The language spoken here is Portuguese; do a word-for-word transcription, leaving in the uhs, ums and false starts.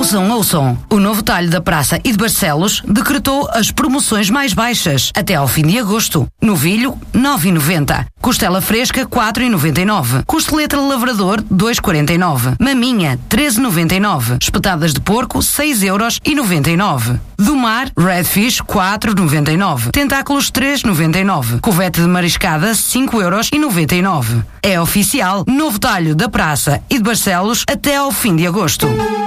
Ouçam, ouçam. O novo talho da Praça e de Barcelos decretou as promoções mais baixas até ao fim de agosto. Novilho, nove reais e noventa centavos. Costela fresca, quatro reais e noventa e nove centavos. Costeleta lavrador, dois reais e quarenta e nove centavos. Maminha, treze reais e noventa e nove centavos. Espetadas de porco, seis euros e noventa e nove centavos. Do mar, redfish, quatro reais e noventa e nove centavos. Tentáculos, três reais e noventa e nove centavos. Covete de mariscada, cinco euros e noventa e nove centavos. É oficial, novo talho da Praça e de Barcelos até ao fim de agosto.